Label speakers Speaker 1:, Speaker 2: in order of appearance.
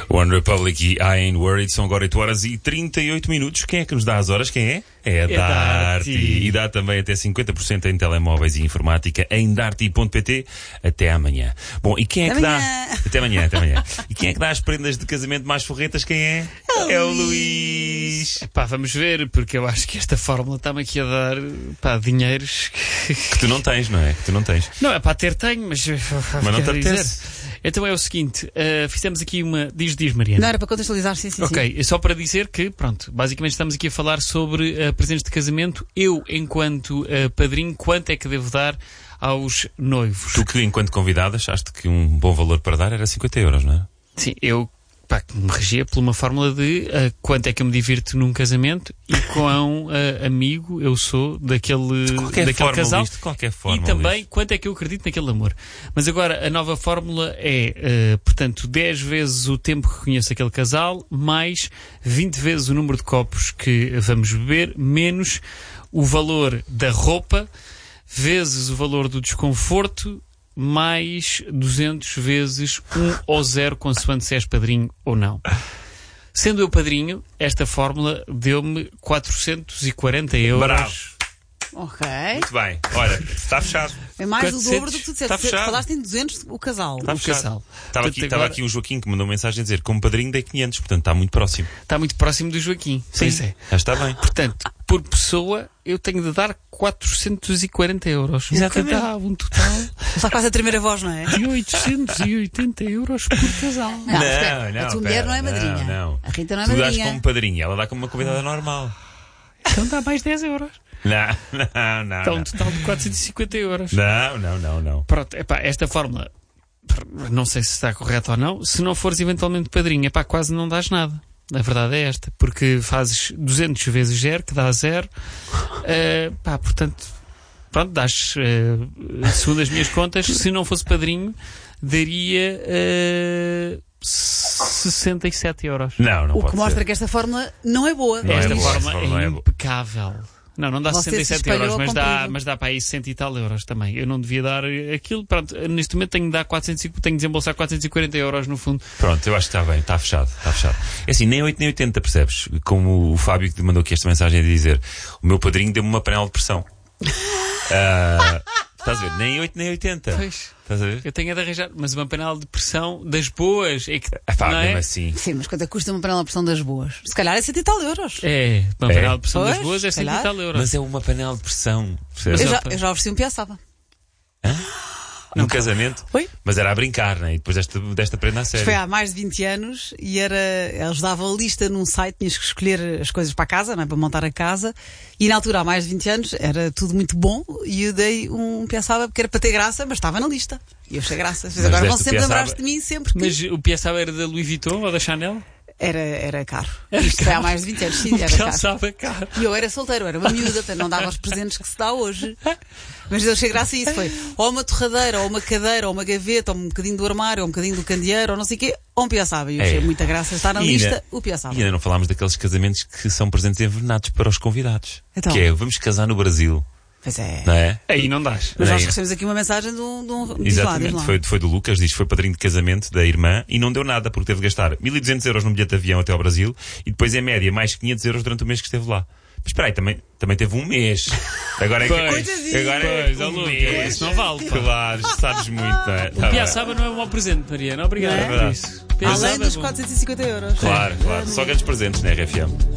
Speaker 1: One Republic e I Ain't Worried. São agora 8 horas e 38 minutos. Quem é que nos dá as horas? Quem é? É a Darty. E dá também até 50% em telemóveis e informática em darty.pt. Até amanhã. Bom, e quem é que dá... Até amanhã. E quem é que dá as prendas de casamento mais forretas? Quem é? É o Luís.
Speaker 2: Pá, vamos ver, porque eu acho que esta fórmula está-me aqui a dar, pá, dinheiros
Speaker 1: que tu não tens, não é? Que tu não tens.
Speaker 2: Não, é para ter tenho, mas
Speaker 1: não te apetece.
Speaker 2: Então é o seguinte, fizemos aqui uma... Diz, Mariana.
Speaker 3: Não, era para contextualizar, sim.
Speaker 2: Ok, só para dizer que, pronto, basicamente estamos aqui a falar sobre presentes de casamento. Eu, enquanto padrinho, quanto é que devo dar aos noivos?
Speaker 1: Tu que, enquanto convidada, achaste que um bom valor para dar era 50 euros, não é?
Speaker 2: Sim, eu... Pá, que me regia por uma fórmula de quanto é que eu me divirto num casamento e quão amigo eu sou daquele casal.
Speaker 1: De qualquer forma,
Speaker 2: e também quanto é que eu acredito naquele amor. Mas agora a nova fórmula é, portanto, 10 vezes o tempo que conheço aquele casal, mais 20 vezes o número de copos que vamos beber, menos o valor da roupa, vezes o valor do desconforto, mais 200 vezes 1 ou 0, consoante se és padrinho ou não. Sendo eu padrinho, esta fórmula deu-me 440 euros.
Speaker 1: Bravo.
Speaker 3: Ok.
Speaker 1: Muito bem. Olha, está fechado.
Speaker 3: É mais
Speaker 2: 400,
Speaker 3: o dobro do que tu disseste.
Speaker 1: Está fechado.
Speaker 3: Falaste em 200 o casal.
Speaker 1: Está fechado.
Speaker 2: Casal.
Speaker 1: Estava aqui o Joaquim que mandou mensagem a dizer, como padrinho dei 500, portanto está muito próximo.
Speaker 2: Está muito próximo do Joaquim.
Speaker 1: Sim,
Speaker 2: Pois é.
Speaker 1: Já está bem.
Speaker 2: Portanto, por pessoa, eu tenho de dar 440 euros.
Speaker 1: Exatamente.
Speaker 2: O que dá um total
Speaker 3: Está quase a tremer a voz, não é?
Speaker 2: de 880 euros por casal.
Speaker 3: Não, a tua mulher não é madrinha.
Speaker 1: Não.
Speaker 3: A Rita não é
Speaker 1: Tu dás
Speaker 3: madrinha.
Speaker 1: como padrinha, ela dá como uma convidada normal.
Speaker 2: Então dá mais 10 euros.
Speaker 1: Não.
Speaker 2: Dá um total de 450 euros.
Speaker 1: Não.
Speaker 2: Pronto, epá, esta fórmula, não sei se está correta ou não. Se não fores eventualmente padrinho, epá, quase não dás nada. A verdade é esta. Porque fazes 200 vezes 0, que dá 0. Portanto, pronto, dás, segundo as minhas contas, se não fosse padrinho, daria 67 euros.
Speaker 1: Não
Speaker 3: O
Speaker 1: pode
Speaker 3: que mostra
Speaker 1: ser.
Speaker 3: que esta fórmula não é boa.
Speaker 1: Não é
Speaker 2: Esta
Speaker 1: boa,
Speaker 2: forma
Speaker 1: esta forma
Speaker 2: é
Speaker 1: é boa.
Speaker 2: impecável. Não dá
Speaker 3: Você
Speaker 2: 67
Speaker 3: se espalhou
Speaker 2: euros,
Speaker 3: ao
Speaker 2: mas dá para aí 100 e tal euros também. Eu não devia dar aquilo. Pronto, neste momento tenho de dar 450, tenho de desembolsar 440 euros no fundo.
Speaker 1: Pronto, eu acho que está bem, está fechado. É assim, nem 8 nem 80, percebes? Como o Fábio que mandou aqui esta mensagem a dizer, o meu padrinho deu-me uma panela de pressão. Estás a ver? Nem 8 nem 80.
Speaker 2: Pois.
Speaker 1: Estás a ver?
Speaker 2: Eu tenho de arranjar, mas uma panela de pressão das boas. É que,
Speaker 1: Epá,
Speaker 2: não é?
Speaker 1: mesmo assim.
Speaker 3: Sim, mas quanto é que custa uma panela de pressão das boas? Se calhar é 100 e tal euros.
Speaker 2: É, uma panela de pressão das
Speaker 3: Pois,
Speaker 2: boas é 100 e
Speaker 3: calhar.
Speaker 2: tal euros.
Speaker 1: Mas é uma panela de pressão. Percebes?
Speaker 3: Eu já ofereci um piaçaba.
Speaker 1: Num casamento.
Speaker 3: Foi?
Speaker 1: Mas era a brincar, né? E depois desta prenda a sério.
Speaker 3: Foi há mais de 20 anos e eles davam a lista num site, tinhas que escolher as coisas para a casa, não é? Para montar a casa. E na altura, há mais de 20 anos, era tudo muito bom e eu dei um piaçaba porque era para ter graça, mas estava na lista. E eu achei graça.
Speaker 1: Mas
Speaker 3: Agora vão
Speaker 1: deste
Speaker 3: sempre
Speaker 1: piaçaba-
Speaker 3: lembrar-se de mim sempre que
Speaker 2: Mas o piaçaba era da Louis Vuitton ou da Chanel?
Speaker 3: era caro. Isto foi há mais de 20 anos, sim,
Speaker 2: O
Speaker 3: era caro.
Speaker 2: piaçaba caro.
Speaker 3: E eu era solteiro, era uma miúda, portanto não dava os presentes que se dá hoje. Mas eu achei graça a isso, foi ou uma torradeira, ou uma cadeira, ou uma gaveta, ou um bocadinho do armário, ou um bocadinho do candeeiro, ou não sei o quê, ou um piaçaba. E eu achei muita graça estar na
Speaker 1: E
Speaker 3: lista,
Speaker 1: ainda-
Speaker 3: o piaçaba.
Speaker 1: E ainda não falámos daqueles casamentos que são presentes envenenados para os convidados.
Speaker 3: Então.
Speaker 1: Que é, vamos casar no Brasil,
Speaker 3: Pois é.
Speaker 1: não é?
Speaker 2: Aí não dás.
Speaker 3: Mas nós
Speaker 1: Nem-
Speaker 3: recebemos aqui uma mensagem de um diz lá,
Speaker 1: Exatamente,
Speaker 3: diz lá.
Speaker 1: foi do Lucas, diz que foi padrinho de casamento da irmã e não deu nada porque teve de gastar 1.200 euros num bilhete de avião até ao Brasil e depois em média mais 500 euros durante o mês que esteve lá. Mas espera aí, também teve um mês. Agora é
Speaker 2: Pois.
Speaker 1: que agora é
Speaker 2: Pois, ó,
Speaker 1: um
Speaker 2: Lucas,
Speaker 1: mês.
Speaker 2: isso não vale, pá.
Speaker 1: Claro, sabes muito, não é? Tá
Speaker 2: O
Speaker 1: bem.
Speaker 2: piaçaba não é um mau presente, Mariana. Obrigado
Speaker 3: Não é?
Speaker 2: por isso. Piaçaba
Speaker 3: Além
Speaker 2: é
Speaker 3: dos
Speaker 2: bom.
Speaker 3: 450 euros.
Speaker 1: Claro, só grandes presentes na RFM.